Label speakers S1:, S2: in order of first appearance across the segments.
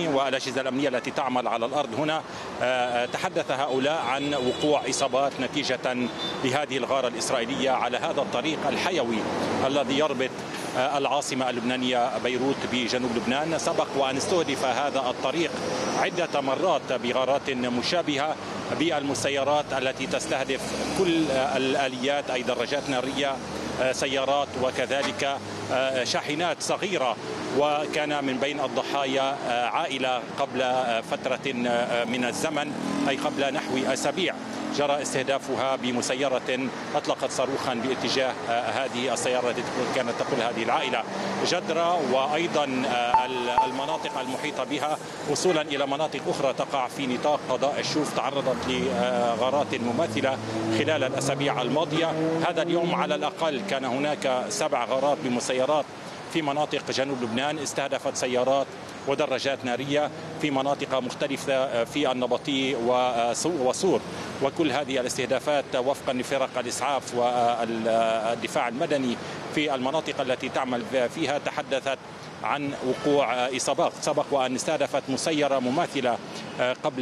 S1: والأجهزة الأمنية التي تعمل على الأرض هنا. تحدث هؤلاء عن وقوع إصابات نتيجة لهذه الغارة الإسرائيلية على هذا الطريق الحيوي الذي يربط العاصمة اللبنانية بيروت بجنوب لبنان. سبق وأن استهدف هذا الطريق عدة مرات بغارات مشابهة بالمسيرات التي تستهدف كل الآليات، أي دراجات نارية، سيارات، وكذلك شاحنات صغيرة. وكان من بين الضحايا عائلة قبل فترة من الزمن، أي قبل نحو أسابيع، جرى استهدافها بمسيرة أطلقت صاروخا باتجاه هذه السيارة التي كانت تقول هذه العائلة. جدرة وأيضا المناطق المحيطة بها وصولا إلى مناطق أخرى تقع في نطاق قضاء الشوف تعرضت لغارات مماثلة خلال الأسابيع الماضية. هذا اليوم على الأقل كان هناك 7 غارات بمسيرات في مناطق جنوب لبنان استهدفت سيارات ودراجات نارية في مناطق مختلفة في النبطي وصور. وكل هذه الاستهدافات وفقا لفرق الإسعاف والدفاع المدني في المناطق التي تعمل فيها تحدثت عن وقوع إصابات. سبق وأن استهدفت مسيرة مماثلة قبل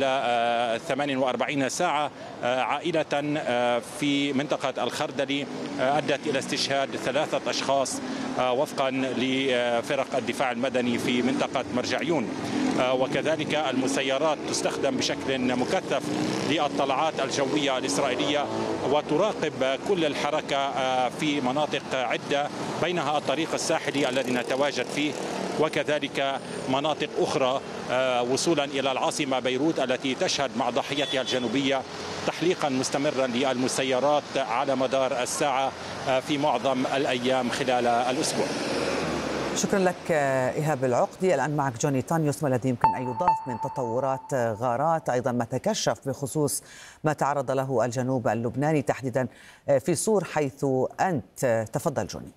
S1: 48 ساعة عائلة في منطقة الخردلي أدت إلى استشهاد 3 أشخاص وفقا لفرق الدفاع المدني في منطقة مرجعيون. وكذلك المسيرات تستخدم بشكل مكثف للطلعات الجوية الإسرائيلية وتراقب كل الحركة في مناطق عدة، بينها الطريق الساحلي الذي نتواجد فيه، وكذلك مناطق أخرى وصولا إلى العاصمة بيروت التي تشهد مع ضاحيتها الجنوبية تحليقا مستمرا للمسيرات على مدار الساعة في معظم الأيام خلال الأسبوع.
S2: شكرا لك إيهاب العقدي. الآن معك جوني تانيوس. ما الذي يمكن أن يضاف من تطورات غارات، أيضا ما تكشف بخصوص ما تعرض له الجنوب اللبناني تحديدا في صور حيث أنت؟ تفضل جوني.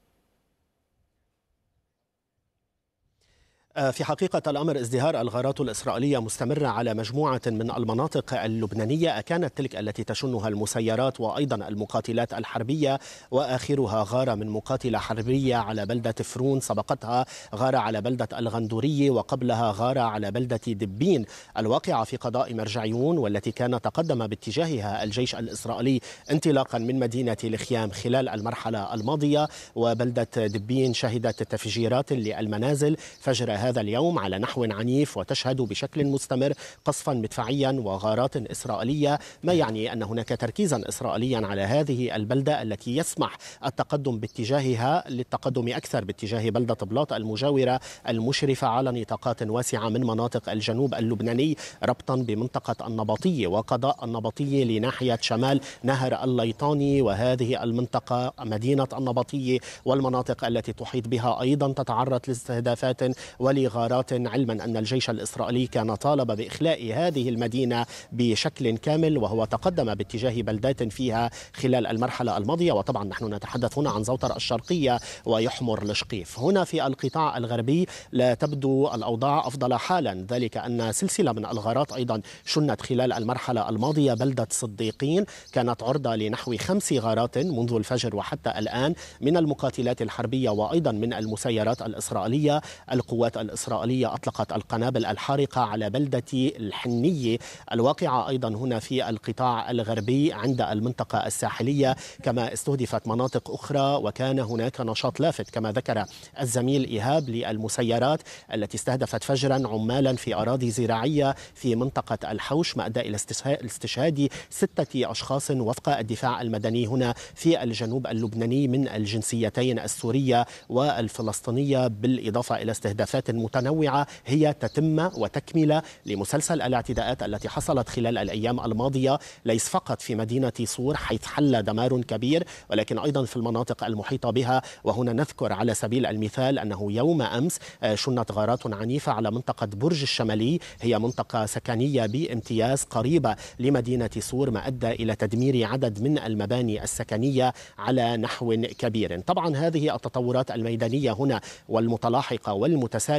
S3: في حقيقة الأمر ازدهار الغارات الإسرائيلية مستمرة على مجموعة من المناطق اللبنانية، كانت تلك التي تشنها المسيرات وأيضا المقاتلات الحربية، وآخرها غارة من مقاتلة حربية على بلدة فرون، سبقتها غارة على بلدة الغندورية، وقبلها غارة على بلدة دبين الواقعة في قضاء مرجعيون، والتي كان تقدم باتجاهها الجيش الإسرائيلي انطلاقا من مدينة الخيام خلال المرحلة الماضية. وبلدة دبين شهدت تفجيرات للمنازل فجر هذا اليوم على نحو عنيف، وتشهد بشكل مستمر قصفا مدفعيا وغارات إسرائيلية، ما يعني أن هناك تركيزا إسرائيليا على هذه البلدة التي يسمح التقدم باتجاهها للتقدم أكثر باتجاه بلدة بلاط المجاورة المشرفة على نطاقات واسعة من مناطق الجنوب اللبناني، ربطا بمنطقة النبطية وقضاء النبطية لناحية شمال نهر الليطاني، وهذه المنطقة مدينة النبطية والمناطق التي تحيط بها أيضا تتعرض لاستهدافات ولغارات، علما أن الجيش الإسرائيلي كان طالب بإخلاء هذه المدينة بشكل كامل، وهو تقدم باتجاه بلدات فيها خلال المرحلة الماضية. وطبعا نحن نتحدث هنا عن زوطر الشرقية ويحمر الشقيف. هنا في القطاع الغربي لا تبدو الأوضاع أفضل حالا، ذلك أن سلسلة من الغارات أيضا شنت خلال المرحلة الماضية. بلدة صديقين كانت عرضة لنحو 5 غارات منذ الفجر وحتى الآن من المقاتلات الحربية وأيضا من المسيرات الإسرائيلية. القوات الإسرائيلية أطلقت القنابل الحارقة على بلدة الحنية الواقعة أيضا هنا في القطاع الغربي عند المنطقة الساحلية، كما استهدفت مناطق أخرى. وكان هناك نشاط لافت كما ذكر الزميل إيهاب للمسيرات التي استهدفت فجرا عمالا في أراضي زراعية في منطقة الحوش، ما أدى إلى استشهاد 6 أشخاص وفق الدفاع المدني هنا في الجنوب اللبناني من الجنسيتين السورية والفلسطينية، بالإضافة إلى استهدافات متنوعة هي تتمة وتكملة لمسلسل الاعتداءات التي حصلت خلال الأيام الماضية، ليس فقط في مدينة صور حيث حل دمار كبير، ولكن أيضا في المناطق المحيطة بها. وهنا نذكر على سبيل المثال أنه يوم أمس شنت غارات عنيفة على منطقة برج الشمالي، هي منطقة سكنية بامتياز قريبة لمدينة صور، ما أدى إلى تدمير عدد من المباني السكنية على نحو كبير. طبعا هذه التطورات الميدانية هنا والمتلاحقة والمتسارعة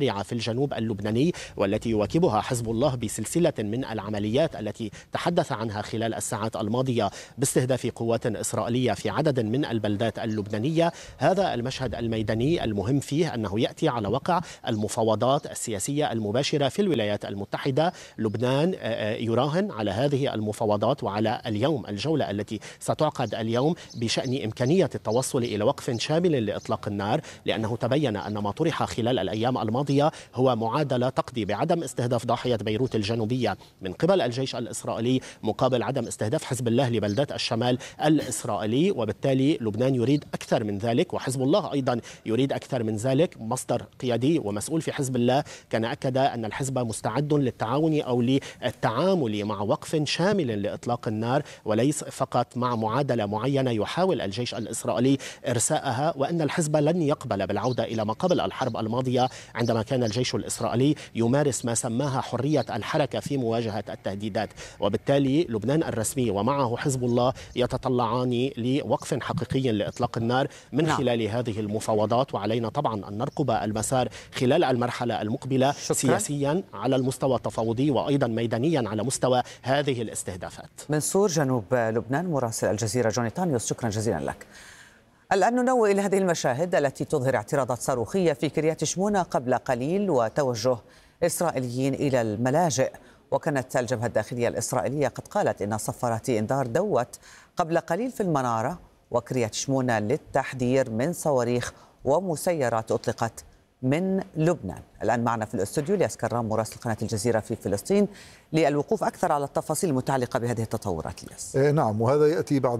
S3: شارعة في الجنوب اللبناني، والتي يواكبها حزب الله بسلسلة من العمليات التي تحدث عنها خلال الساعات الماضية باستهداف قوات إسرائيلية في عدد من البلدات اللبنانية. هذا المشهد الميداني المهم فيه أنه يأتي على وقع المفاوضات السياسية المباشرة في الولايات المتحدة. لبنان يراهن على هذه المفاوضات وعلى اليوم الجولة التي ستعقد اليوم بشأن إمكانية التوصل إلى وقف شامل لإطلاق النار، لأنه تبين أن ما طرح خلال الأيام الماضية هو معادلة تقضي بعدم استهداف ضاحية بيروت الجنوبية من قبل الجيش الإسرائيلي مقابل عدم استهداف حزب الله لبلدات الشمال الإسرائيلي. وبالتالي لبنان يريد أكثر من ذلك، وحزب الله أيضا يريد أكثر من ذلك. مصدر قيادي ومسؤول في حزب الله كان أكد أن الحزب مستعد للتعاون أو للتعامل مع وقف شامل لإطلاق النار، وليس فقط مع معادلة معينة يحاول الجيش الإسرائيلي إرساءها، وأن الحزب لن يقبل بالعودة إلى ما قبل الحرب الماضية عندما كان الجيش الإسرائيلي يمارس ما سماها حرية الحركة في مواجهة التهديدات. وبالتالي لبنان الرسمي ومعه حزب الله يتطلعان لوقف حقيقي لإطلاق النار من خلال هذه المفاوضات، وعلينا طبعا أن نرقب المسار خلال المرحلة المقبلة سياسيا على المستوى التفاوضي وأيضا ميدانيا على مستوى هذه الاستهدافات.
S2: من سور جنوب لبنان مراسل الجزيرة جوني تانيوس، شكرا جزيلا لك. الآن ننوه إلى هذه المشاهد التي تظهر اعتراضات صاروخية في كريات شمونة قبل قليل وتوجه إسرائيليين إلى الملاجئ. وكانت الجبهة الداخلية الإسرائيلية قد قالت إن صفارات إنذار دوت قبل قليل في المنارة وكريات شمونة للتحذير من صواريخ ومسيرات أطلقت من لبنان. الآن معنا في الاستوديو الياس كرام مراسل قناة الجزيرة في فلسطين للوقوف أكثر على التفاصيل المتعلقة بهذه التطورات. الياس.
S4: نعم، وهذا يأتي بعد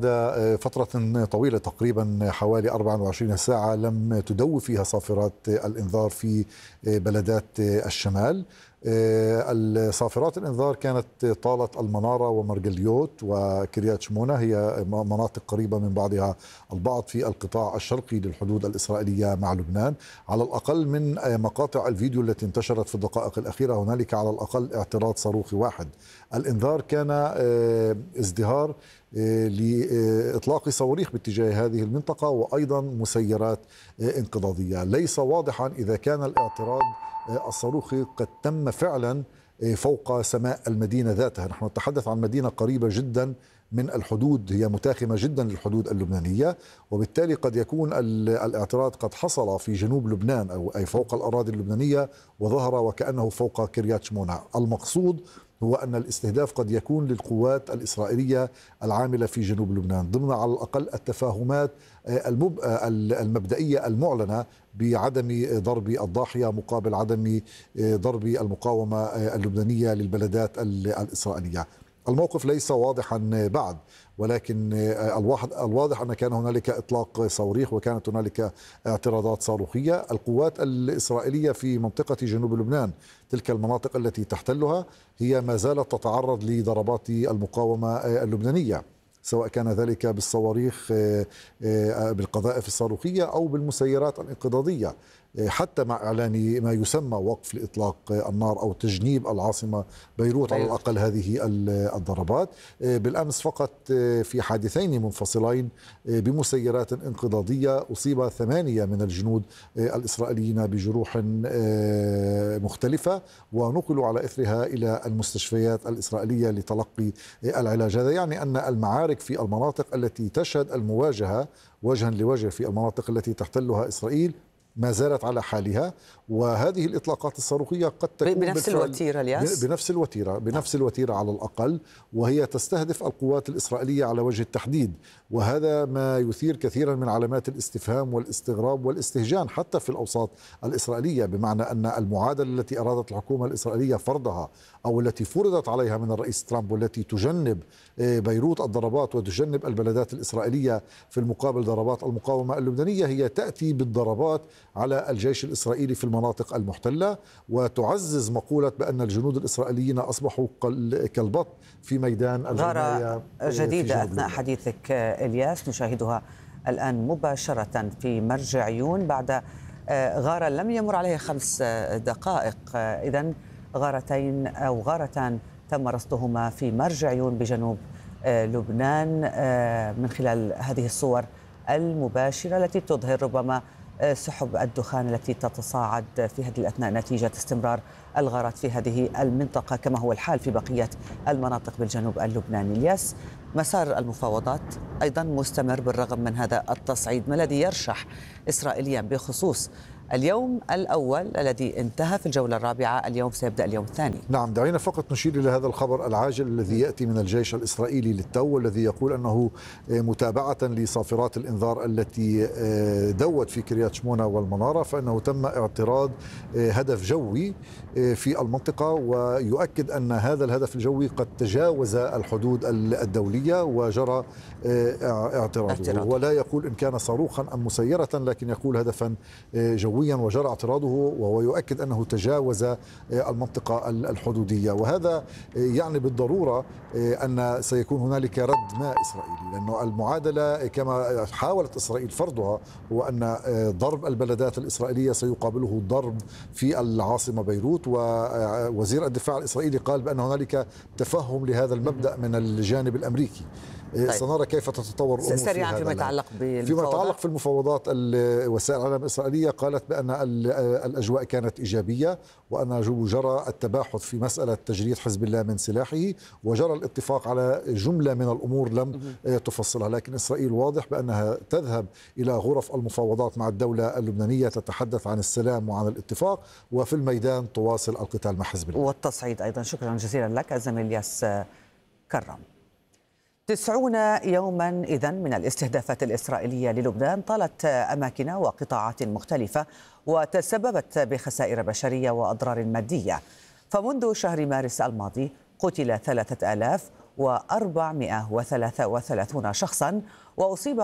S4: فترة طويلة تقريبا حوالي 24 ساعة لم تدوي فيها صافرات الإنذار في بلدات الشمال. الصافرات الإنذار كانت طالت المنارة ومرجليوت وكريات شمونة، هي مناطق قريبة من بعضها البعض في القطاع الشرقي للحدود الإسرائيلية مع لبنان. على الأقل من مقاطع الفيديو التي انتشرت في الدقائق الأخيرة هنالك على الأقل اعتراض صاروخي واحد. الإنذار كان ازدهار لإطلاق صواريخ باتجاه هذه المنطقة وأيضا مسيرات انقضاضية. ليس واضحا إذا كان الاعتراض الصاروخي قد تم فعلا فوق سماء المدينة ذاتها. نحن نتحدث عن مدينة قريبة جدا من الحدود، هي متاخمة جدا للحدود اللبنانية، وبالتالي قد يكون الاعتراض قد حصل في جنوب لبنان أو أي فوق الأراضي اللبنانية وظهر وكأنه فوق كريات شمونة. المقصود هو أن الاستهداف قد يكون للقوات الإسرائيلية العاملة في جنوب لبنان ضمن على الأقل التفاهمات المبدئية المعلنة بعدم ضرب الضاحية مقابل عدم ضرب المقاومة اللبنانية للبلدات الإسرائيلية. الموقف ليس واضحا بعد، ولكن الواضح أن كان هنالك إطلاق صواريخ وكانت هنالك اعتراضات صاروخية. القوات الإسرائيلية في منطقة جنوب لبنان، تلك المناطق التي تحتلها، هي ما زالت تتعرض لضربات المقاومة اللبنانية، سواء كان ذلك بالصواريخ بالقذائف الصاروخية أو بالمسيرات الانقضاضية، حتى مع إعلان ما يسمى وقف لإطلاق النار أو تجنيب العاصمة بيروت على الأقل هذه الضربات. بالأمس فقط في حادثين منفصلين بمسيرات انقضاضية أصيب 8 من الجنود الإسرائيليين بجروح مختلفة ونقلوا على إثرها إلى المستشفيات الإسرائيلية لتلقي العلاج. هذا يعني أن المعارك في المناطق التي تشهد المواجهة وجها لوجه في المناطق التي تحتلها إسرائيل ما زالت على حالها، وهذه الإطلاقات الصاروخية قد تكون
S2: بنفس الوتيرة الياس؟
S4: بنفس الوتيرة على الأقل، وهي تستهدف القوات الإسرائيلية على وجه التحديد. وهذا ما يثير كثيرا من علامات الاستفهام والاستغراب والاستهجان حتى في الأوساط الإسرائيلية، بمعنى أن المعادلة التي أرادت الحكومة الإسرائيلية فرضها أو التي فرضت عليها من الرئيس ترامب، والتي تجنب بيروت الضربات وتجنب البلدات الإسرائيلية في المقابل ضربات المقاومة اللبنانية، هي تأتي بالضربات على الجيش الإسرائيلي في المناطق المحتلة، وتعزز مقولة بأن الجنود الإسرائيليين أصبحوا كالبط في ميدان
S2: غارة جديدة أثناء حديثك إلياس نشاهدها الآن مباشرة في مرج عيون بعد غارة لم يمر عليها 5 دقائق. إذن غارتين أو غارتان تم رصدهما في مرج عيون بجنوب لبنان من خلال هذه الصور المباشرة التي تظهر ربما سحب الدخان التي تتصاعد في هذه الأثناء نتيجة استمرار الغارات في هذه المنطقة، كما هو الحال في بقية المناطق بالجنوب اللبناني. الياس، مسار المفاوضات أيضا مستمر بالرغم من هذا التصعيد، ما الذي يرشح إسرائيليا بخصوص اليوم الأول الذي انتهى في الجولة الرابعة؟ اليوم سيبدأ اليوم الثاني.
S4: نعم، دعينا فقط نشير إلى هذا الخبر العاجل الذي يأتي من الجيش الإسرائيلي للتو، والذي يقول أنه متابعة لصافرات الإنذار التي دوت في كريات شمونة والمنارة، فإنه تم اعتراض هدف جوي في المنطقة، ويؤكد أن هذا الهدف الجوي قد تجاوز الحدود الدولية وجرى اعتراضه. ولا يقول إن كان صاروخا أم مسيرة، لكن يقول هدفا جويا وجرى اعتراضه، وهو يؤكد أنه تجاوز المنطقة الحدودية. وهذا يعني بالضرورة أن سيكون هنالك رد ما إسرائيلي، لأنه المعادلة كما حاولت إسرائيل فرضها هو أن ضرب البلدات الإسرائيلية سيقابله ضرب في العاصمة بيروت. ووزير الدفاع الإسرائيلي قال بأن هنالك تفهم لهذا المبدأ من الجانب الأمريكي. طيب. سنرى كيف تتطور الأمور
S2: سريعا فيما يتعلق
S4: في المفاوضات. وسائل الإعلام الإسرائيلية قالت بأن الأجواء كانت إيجابية، وأن جرى التباحث في مسألة تجريد حزب الله من سلاحه، وجرى الاتفاق على جملة من الأمور لم تفصلها. لكن إسرائيل واضح بأنها تذهب إلى غرف المفاوضات مع الدولة اللبنانية، تتحدث عن السلام وعن الاتفاق، وفي الميدان تواصل القتال مع حزب الله
S2: والتصعيد أيضا. شكرا جزيلا لك الزميل الياس كرم. 90 يوما إذن من الاستهدافات الإسرائيلية للبنان طالت أماكن وقطاعات مختلفة، وتسببت بخسائر بشرية وأضرار مادية. فمنذ شهر مارس الماضي قتل 3433 شخصا، وأصيب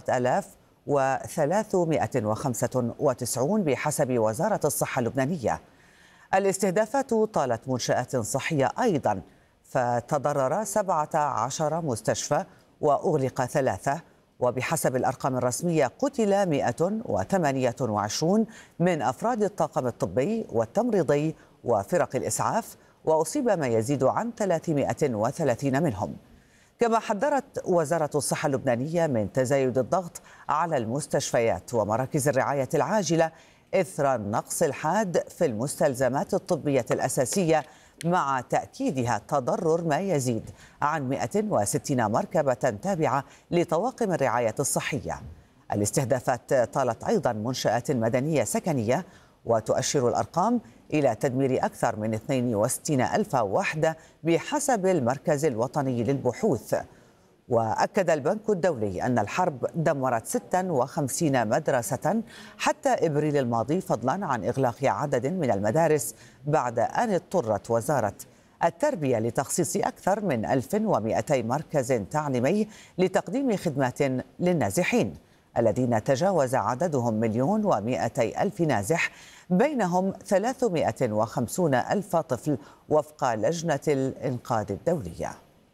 S2: 10,395 بحسب وزارة الصحة اللبنانية. الاستهدافات طالت منشآت صحية أيضا، فتضرر 17 مستشفى وأغلق 3، وبحسب الأرقام الرسمية قتل 128 من أفراد الطاقم الطبي والتمريضي وفرق الإسعاف، وأصيب ما يزيد عن 330 منهم. كما حذرت وزارة الصحة اللبنانية من تزايد الضغط على المستشفيات ومراكز الرعاية العاجلة إثر النقص الحاد في المستلزمات الطبية الأساسية، مع تأكيدها تضرر ما يزيد عن 160 مركبة تابعة لطواقم الرعاية الصحية. الاستهدافات طالت أيضا منشآت مدنية سكنية، وتؤشر الأرقام إلى تدمير أكثر من 62 ألف وحدة بحسب المركز الوطني للبحوث. وأكد البنك الدولي أن الحرب دمرت 56 مدرسة حتى إبريل الماضي، فضلا عن إغلاق عدد من المدارس، بعد أن اضطرت وزارة التربية لتخصيص أكثر من 1200 مركز تعليمي لتقديم خدمات للنازحين الذين تجاوز عددهم 1,200,000 نازح، بينهم 350,000 طفل وفق لجنة الإنقاذ الدولية.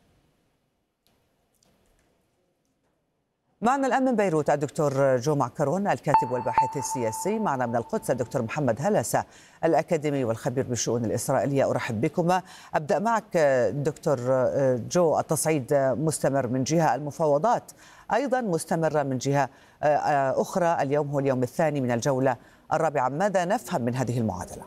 S2: معنا الآن من بيروت الدكتور جو معكرون الكاتب والباحث السياسي، معنا من القدس الدكتور محمد هلسة الأكاديمي والخبير بالشؤون الإسرائيلية. أرحب بكما. أبدأ معك دكتور جو. التصعيد مستمر من جهة، المفاوضات أيضا مستمرة من جهة أخرى، اليوم هو اليوم الثاني من الجولة الرابعة. ماذا نفهم من هذه المعادلة؟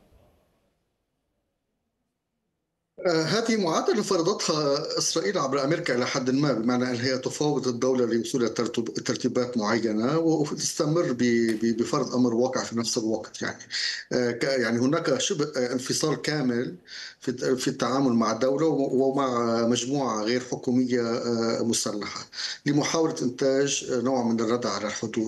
S5: هذه معادلة فرضتها إسرائيل عبر أمريكا إلى حد ما، بمعنى أن هي تفاوض الدولة لوصول إلى ترتيبات معينة، وتستمر بفرض أمر واقع في نفس الوقت. يعني هناك شبه انفصال كامل في التعامل مع الدولة ومع مجموعة غير حكومية مسلحة لمحاولة إنتاج نوع من الردع على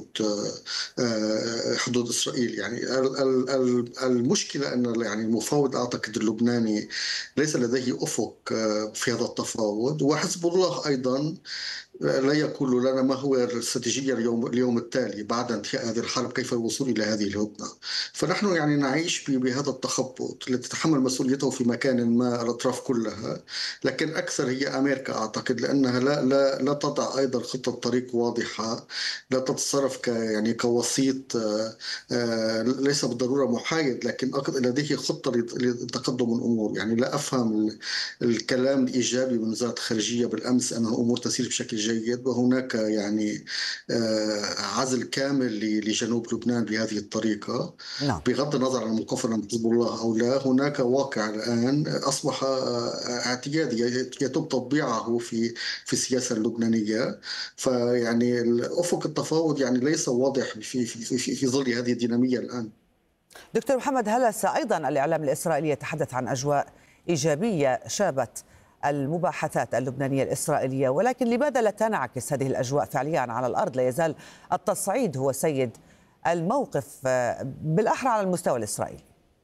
S5: حدود إسرائيل. يعني المشكلة أن يعني المفاوض أعتقد اللبناني ليس لديه أفق في هذا التفاوض، وحزب الله أيضا لا يقول لنا ما هو الاستراتيجية اليوم التالي بعد انتهاء هذه الحرب، كيف الوصول إلى هذه الهدنة. فنحن يعني نعيش بهذا التخبط التي تتحمل مسؤوليته في مكان ما الأطراف كلها، لكن أكثر هي أمريكا أعتقد، لأنها لا تضع أيضا خطة طريق واضحة، لا تتصرف يعني كوسيط، ليس بالضرورة محايد، لكن لديه خطة لتقدم الأمور. يعني لا أفهم الكلام الإيجابي من وزارة الخارجية بالأمس أن الأمور تسير بشكل جيد، وهناك يعني عزل كامل لجنوب لبنان بهذه الطريقة.
S2: نعم.
S5: بغض النظر عن المقاومة من حزب الله أو لا، هناك واقع الآن أصبح اعتيادي يتم تطبيعه في السياسة اللبنانية. فيعني أفق التفاوض يعني ليس واضح في ظل هذه الدينامية الآن.
S2: دكتور محمد هلس، أيضا الإعلام الإسرائيلي يتحدث عن أجواء إيجابية شابت المباحثات اللبنانية الإسرائيلية، ولكن لماذا لا تنعكس هذه الأجواء فعليا على الأرض؟ لا يزال التصعيد هو سيد الموقف بالأحرى على المستوى الإسرائيلي.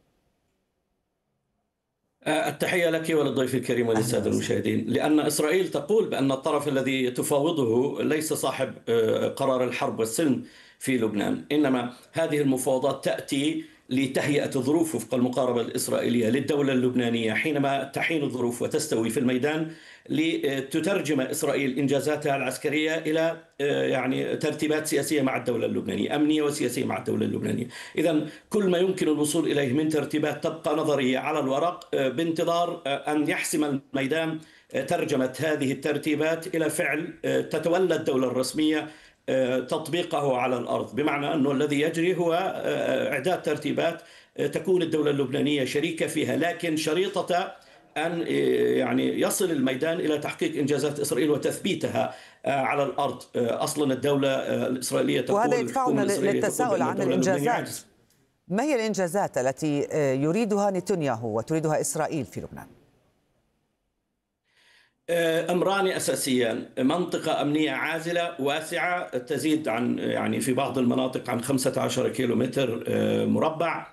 S6: التحية لك وللضيف الكريم وللسادة المشاهدين. لأن إسرائيل تقول بأن الطرف الذي تفاوضه ليس صاحب قرار الحرب والسلم في لبنان، إنما هذه المفاوضات تأتي لتهيئة ظروف وفق المقاربة الإسرائيلية للدولة اللبنانية حينما تحين الظروف وتستوي في الميدان، لتترجم إسرائيل إنجازاتها العسكرية إلى يعني ترتيبات سياسية مع الدولة اللبنانية، أمنية وسياسية مع الدولة اللبنانية. إذن كل ما يمكن الوصول إليه من ترتيبات تبقى نظرية على الورق، بانتظار أن يحسم الميدان ترجمة هذه الترتيبات إلى فعل تتولى الدولة الرسمية تطبيقه على الأرض. بمعنى أنه الذي يجري هو إعداد ترتيبات تكون الدولة اللبنانية شريكة فيها، لكن شريطة أن يعني يصل الميدان إلى تحقيق إنجازات إسرائيل وتثبيتها على الأرض. أصلا الدولة الإسرائيلية تقول،
S2: وهذا يدفعنا للتساؤل عن الإنجازات. ما هي الإنجازات التي يريدها نتنياهو وتريدها إسرائيل في لبنان؟
S6: أمران أساسيان: منطقة أمنية عازلة واسعة تزيد عن يعني في بعض المناطق عن 15 كيلومتر مربع،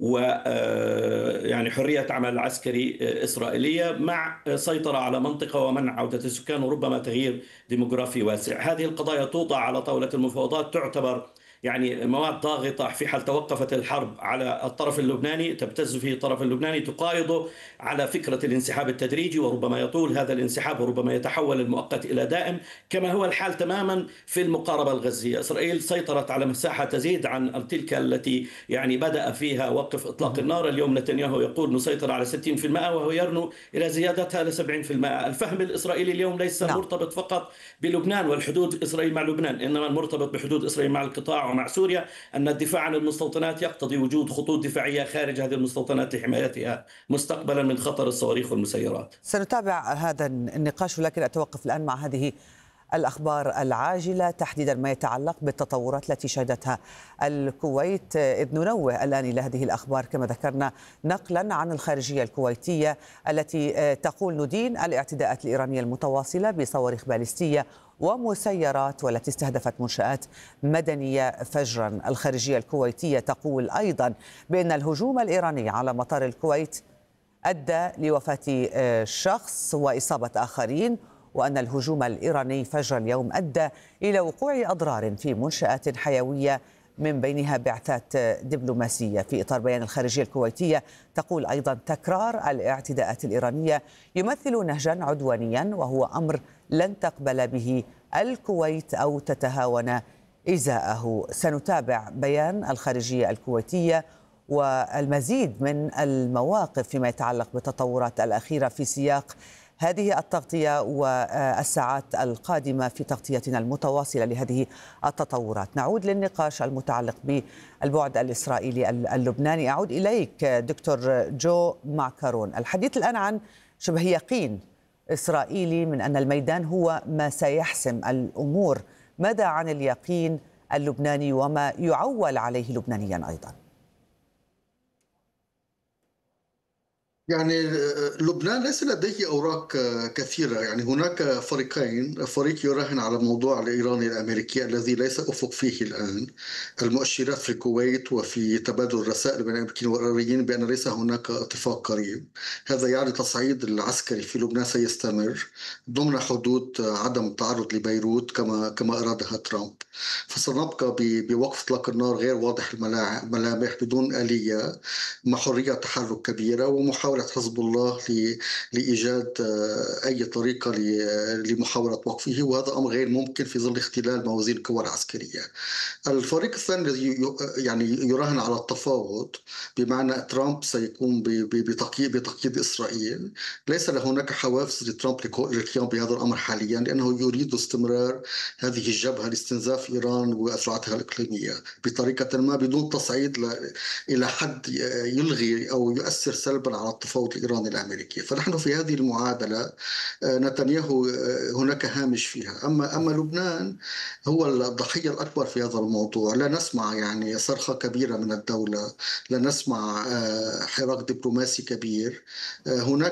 S6: ويعني حرية عمل عسكري إسرائيلية مع سيطرة على منطقة ومنع عودة السكان وربما تغيير ديموغرافي واسع. هذه القضايا توضع على طاولة المفاوضات، تعتبر يعني مواد ضاغطة في حال توقفت الحرب على الطرف اللبناني، تبتز فيه الطرف اللبناني، تقايضه على فكرة الانسحاب التدريجي، وربما يطول هذا الانسحاب وربما يتحول المؤقت إلى دائم، كما هو الحال تماما في المقاربة الغزية. إسرائيل سيطرت على مساحة تزيد عن تلك التي يعني بدأ فيها وقف إطلاق النار. اليوم نتنياهو يقول نسيطر على 60% وهو يرنو إلى زيادتها ل 70%. الفهم الإسرائيلي اليوم ليس مرتبط فقط بلبنان والحدود إسرائيل مع لبنان، إنما مرتبط بحدود إسرائيل مع القطاع ومع سوريا. أن الدفاع عن المستوطنات يقتضي وجود خطوط دفاعية خارج هذه المستوطنات لحمايتها مستقبلا من خطر الصواريخ والمسيرات.
S2: سنتابع هذا النقاش، ولكن أتوقف الآن مع هذه الأخبار العاجلة، تحديدا ما يتعلق بالتطورات التي شهدتها الكويت، إذ ننوه الآن إلى هذه الأخبار كما ذكرنا نقلا عن الخارجية الكويتية التي تقول ندين الاعتداءات الإيرانية المتواصلة بصواريخ باليستية ومسيرات والتي استهدفت منشآت مدنية فجرا. الخارجية الكويتية تقول أيضا بأن الهجوم الإيراني على مطار الكويت أدى لوفاة شخص وإصابة آخرين، وأن الهجوم الإيراني فجر اليوم أدى إلى وقوع أضرار في منشآت حيوية من بينها بعثات دبلوماسية. في إطار بيان الخارجية الكويتية تقول أيضا تكرار الاعتداءات الإيرانية يمثل نهجا عدوانيا، وهو أمر لن تقبل به الكويت أو تتهاون إزاءه. سنتابع بيان الخارجية الكويتية والمزيد من المواقف فيما يتعلق بالتطورات الأخيرة في سياق هذه التغطية والساعات القادمة في تغطيتنا المتواصلة لهذه التطورات. نعود للنقاش المتعلق بالبعد الإسرائيلي اللبناني. أعود إليك دكتور جو معكرون. الحديث الآن عن شبه يقين إسرائيلي من أن الميدان هو ما سيحسم الأمور. ماذا عن اليقين اللبناني وما يعول عليه لبنانيا أيضا؟
S5: يعني لبنان ليس لديه أوراق كثيرة. يعني هناك فريقين، فريق يراهن على الموضوع الإيراني الأمريكي الذي ليس أفق فيه الآن. المؤشرات في الكويت وفي تبادل الرسائل بين الأمريكيين والإيرانيين بأن ليس هناك اتفاق قريب. هذا يعني تصعيد العسكري في لبنان سيستمر ضمن حدود عدم التعرض لبيروت كما أرادها ترامب. فسنبقى بوقف إطلاق النار غير واضح الملامح بدون آلية، مع حرية تحرك كبيرة ومحاولة محاولة حزب الله لإيجاد أي طريقة لمحاولة وقفه، وهذا أمر غير ممكن في ظل اختلال موازين القوى العسكرية. الفريق الثاني الذي يعني يراهن على التفاوض، بمعنى ترامب سيقوم بتقييد إسرائيل. ليس هناك حوافز لترامب للقيام بهذا الأمر حاليا، لأنه يريد استمرار هذه الجبهة لاستنزاف إيران وأذرعتها الإقليمية بطريقة ما، بدون تصعيد إلى حد يلغي أو يؤثر سلبا على التفاوض الإيراني الأمريكي. فنحن في هذه المعادلة نتنياهو هناك هامش فيها. أما لبنان هو الضحية الأكبر في هذا الموضوع. لا نسمع يعني صرخة كبيرة من الدولة، لا نسمع حراك دبلوماسي كبير. هناك